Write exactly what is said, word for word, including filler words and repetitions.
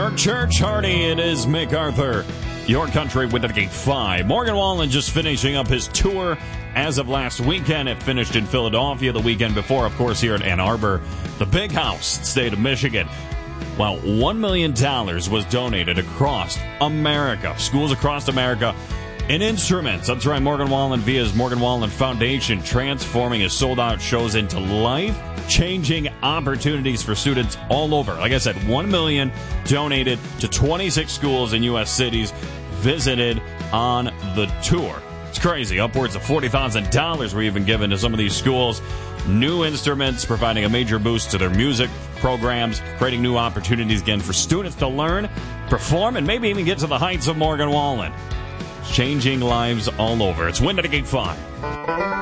Park Church, Hardy. It is MacArthur, your country with the Gate five. Morgan Wallen just finishing up his tour as of last weekend. It finished in Philadelphia the weekend before, of course, here at Ann Arbor, the big house, state of Michigan. Well, one million dollars was donated across America, schools across America, in instruments. That's right, Morgan Wallen via his Morgan Wallen Foundation, transforming his sold-out shows into life-changing opportunities for students all over. Like I said, one million dollars donated to twenty-six schools in U S cities visited on the tour. It's crazy. Upwards of forty thousand dollars were even given to some of these schools. New instruments, providing a major boost to their music programs, creating new opportunities again for students to learn, perform, and maybe even get to the heights of Morgan Wallen. Changing lives all over. It's Wind at the Gate five.